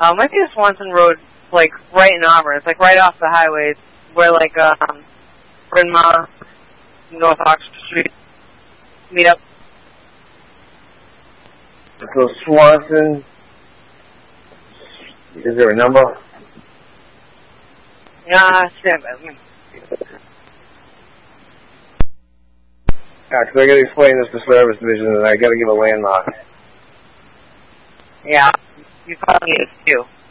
Might be the Swanson Road, like, right in Auburn. It's, like, right off the highway where, like, Bryn Mawr, North Oxford Street meet up. So Swanson, is there a number? Stand by. Because I got to explain this to Service Division, and I got to give a landmark. Yeah, you probably need it too.